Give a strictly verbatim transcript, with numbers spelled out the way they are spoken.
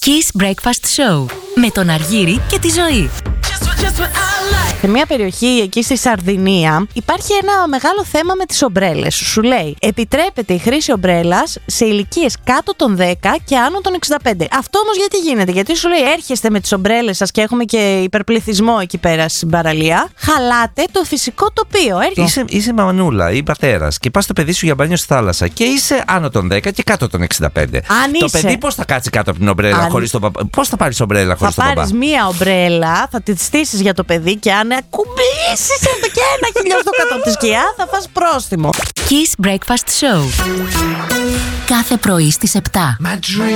Kiss Breakfast Show με τον Αργύρη και τη Ζωή. Σε μια περιοχή εκεί στη Σαρδινία υπάρχει ένα μεγάλο θέμα με τις ομπρέλες. Σου λέει, επιτρέπεται η χρήση ομπρέλας σε ηλικίες κάτω των δέκα και άνω των εξήντα πέντε. Αυτό όμως γιατί γίνεται? Γιατί σου λέει, έρχεστε με τις ομπρέλες σας και έχουμε και υπερπληθυσμό εκεί πέρα στην παραλία. Χαλάτε το φυσικό τοπίο. Είσαι, είσαι μανούλα ή πατέρας και πας στο παιδί σου για μπάνιο στη θάλασσα και είσαι άνω των δέκα και κάτω των εξήντα πέντε. Αν το είσαι... παιδί πώς θα κάτσει κάτω από την ομπρέλα Αν... χωρίς τον παπά? Πώς θα πάρεις ομπρέλα χωρίς θα τον παπά? Θα πάρεις μία ομπρέλα, θα τη στήσεις για το παιδί και αν ακουμπήσεις εδώ και ένα χιλιοστό κάτω από τη σκιά θα φας πρόστιμο. Kiss Breakfast Show. Κάθε πρωί στις επτά.